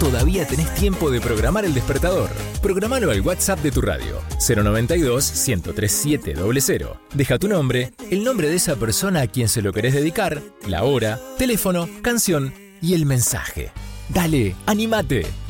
todavía tenés tiempo de programar el despertador. Programalo al WhatsApp de tu radio, 092-103700. Deja tu nombre, el nombre de esa persona a quien se lo querés dedicar, la hora, teléfono, canción y el mensaje. Dale, animate.